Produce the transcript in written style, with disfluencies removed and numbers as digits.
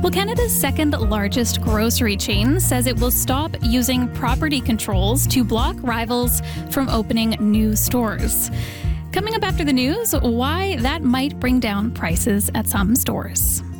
Well, Canada's second largest grocery chain says it will stop using property controls to block rivals from opening new stores. Coming up after the news, why that might bring down prices at some stores.